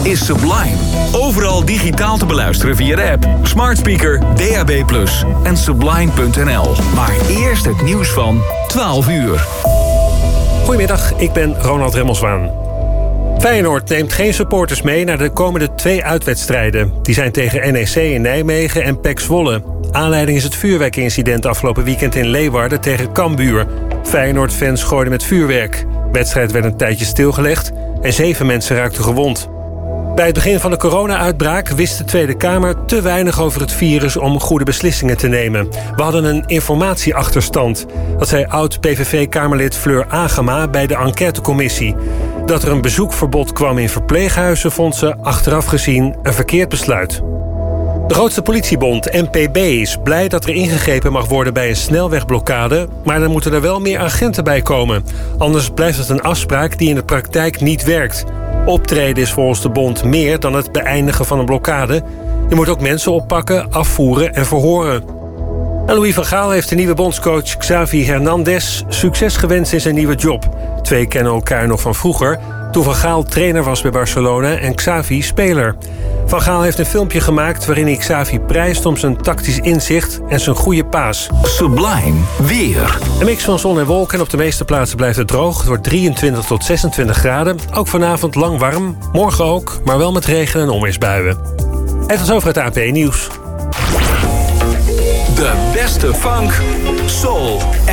is Sublime. Overal digitaal te beluisteren via de app, smart speaker, DAB+ en sublime.nl. Maar eerst het nieuws van 12 uur. Goedemiddag, ik ben Ronald Remmelswaan. Feyenoord neemt geen supporters mee naar de komende 2 uitwedstrijden. Die zijn tegen NEC in Nijmegen en PEC Zwolle. Aanleiding is het vuurwerkincident afgelopen weekend in Leeuwarden tegen Cambuur. Feyenoord-fans gooiden met vuurwerk. De wedstrijd werd een tijdje stilgelegd en 7 mensen raakten gewond. Bij het begin van de corona-uitbraak wist de Tweede Kamer te weinig over het virus om goede beslissingen te nemen. We hadden een informatieachterstand. Dat zei oud-PVV-Kamerlid Fleur Agema bij de enquêtecommissie. Dat er een bezoekverbod kwam in verpleeghuizen vond ze achteraf gezien een verkeerd besluit. De grootste politiebond, NPB, is blij dat er ingegrepen mag worden bij een snelwegblokkade, maar dan moeten er wel meer agenten bij komen. Anders blijft het een afspraak die in de praktijk niet werkt. Optreden is volgens de bond meer dan het beëindigen van een blokkade. Je moet ook mensen oppakken, afvoeren en verhoren. En Louis van Gaal heeft de nieuwe bondscoach Xavi Hernandez succes gewenst in zijn nieuwe job. 2 kennen elkaar nog van vroeger, toen Van Gaal trainer was bij Barcelona en Xavi speler. Van Gaal heeft een filmpje gemaakt waarin hij Xavi prijst om zijn tactisch inzicht en zijn goede paas. Sublime weer. Een mix van zon en wolken en op de meeste plaatsen blijft het droog. Het wordt 23 tot 26 graden. Ook vanavond lang warm, morgen ook, maar wel met regen en onweersbuien. En tot zover het AP Nieuws. De beste funk, soul